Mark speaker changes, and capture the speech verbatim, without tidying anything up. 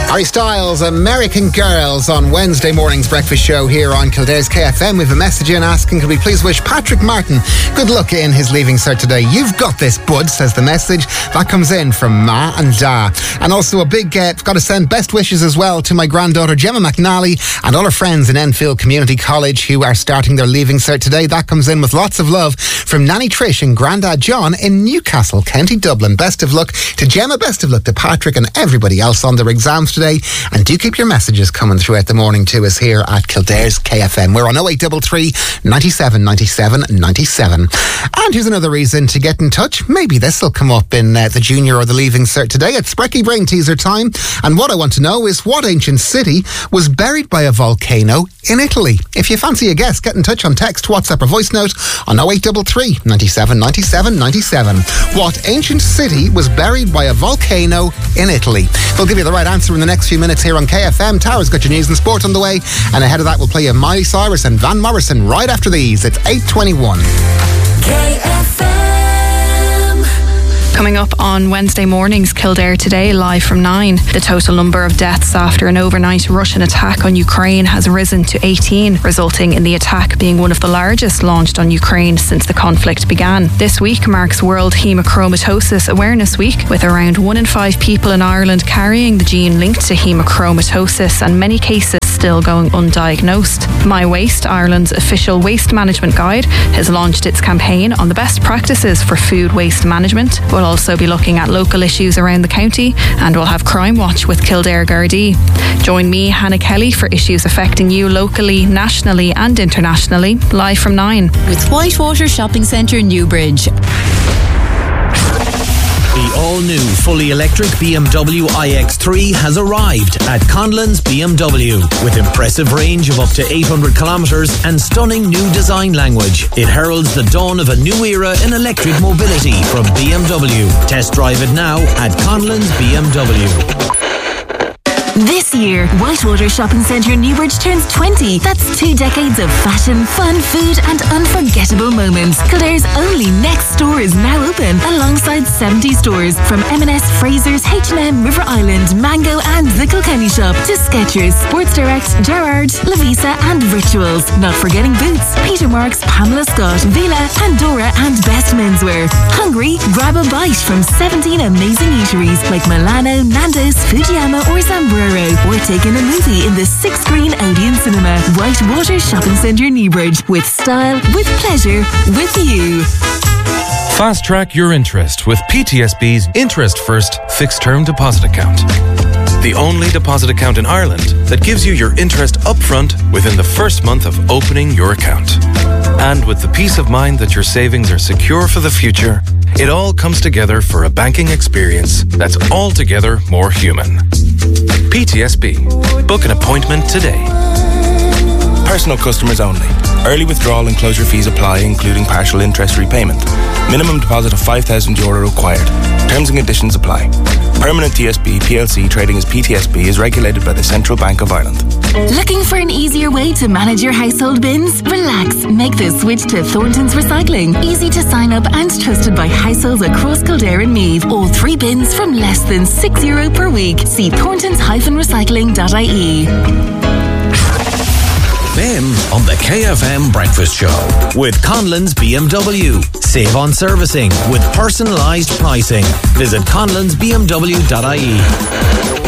Speaker 1: Harry Styles, American Girls on Wednesday morning's breakfast show here on Kildare's K F M. We have a message in asking, could we please wish Patrick Martin good luck in his leaving cert today? You've got this, bud, says the message. That comes in from Ma and Da. And also a big, uh, got to send best wishes as well to my granddaughter Gemma McNally and all her friends in Enfield Community College who are starting their leaving cert today. That comes in with lots of love from Nanny Trish and Grandad John in Newcastle, County Dublin. Best of luck to Gemma, best of luck to Patrick and everybody else on their exams today. And do keep your messages coming throughout the morning to us here at Kildare's K F M. We're on oh eight three three, ninety-seven, ninety-seven, ninety-seven. And here's another reason to get in touch. Maybe this will come up in uh, the junior or the leaving cert today. It's Sprecky Brain Teaser time. And what I want to know is what ancient city was buried by a volcano in Italy? If you fancy a guess, get in touch on text, WhatsApp or voice note on oh eight three three, ninety-seven, ninety-seven, ninety-seven. What ancient city was buried by a volcano in Italy? We'll give you the right answer in the next few minutes here on K F M. Tara's got your news and sport on the way, and ahead of that we'll play you Miley Cyrus and Van Morrison right after these. It's eight twenty-one.
Speaker 2: K F M.
Speaker 3: Coming up on Wednesday morning's Kildare Today, live from nine. The total number of deaths after an overnight Russian attack on Ukraine has risen to eighteen, resulting in the attack being one of the largest launched on Ukraine since the conflict began. This week marks World Hemochromatosis Awareness Week, with around one in five people in Ireland carrying the gene linked to hemochromatosis and many cases still going undiagnosed. My Waste, Ireland's official waste management guide, has launched its campaign on the best practices for food waste management. We'll also be looking at local issues around the county, and we'll have Crime Watch with Kildare Gardaí. Join me, Hannah Kelly, for issues affecting you locally, nationally and internationally, live from nine.
Speaker 4: With Whitewater Shopping Centre, Newbridge.
Speaker 5: The all-new fully electric B M W i X three has arrived at Conlon's B M W. With impressive range of up to eight hundred kilometres and stunning new design language, it heralds the dawn of a new era in electric mobility from B M W. Test drive it now at Conlon's B M W.
Speaker 4: This year, Whitewater Shopping Centre Newbridge turns twenty. That's two decades of fashion, fun, food and unforgettable moments. Kildare's only next store is now open, alongside seventy stores from M and S, Fraser's, H and M, River Island, Mango and The Kilkenny Shop to Skechers, Sports Direct, Gerrard, Lavisa and Rituals. Not forgetting Boots, Peter Marks, Pamela Scott, Vila, Pandora and Best Menswear. Hungry? Grab a bite from seventeen amazing eateries like Milano, Nando's, Fujiyama or Zamburo. Or taking a movie in the six-screen Odeon Cinema. Whitewater Shopping Centre Newbridge. With style, with pleasure, with you.
Speaker 6: Fast track your interest with P T S B's Interest First Fixed Term Deposit Account. The only deposit account in Ireland that gives you your interest upfront within the first month of opening your account. And with the peace of mind that your savings are secure for the future, it all comes together for a banking experience that's altogether more human. P T S B. Book an appointment today.
Speaker 7: Personal customers only. Early withdrawal and closure fees apply, including partial interest repayment. Minimum deposit of five thousand euro required. Terms and conditions apply. Permanent T S B P L C trading as P T S B is regulated by the Central Bank of Ireland.
Speaker 4: Looking for an easier way to manage your household bins? Relax. Make the switch to Thornton's Recycling. Easy to sign up and trusted by households across Kildare and Meath. All three bins from less than six euro per week. See thorntons dash recycling dot I E.
Speaker 5: Ben on the K F M Breakfast Show with Conlon's B M W. Save on servicing with personalised pricing. Visit conlons b m w dot I E.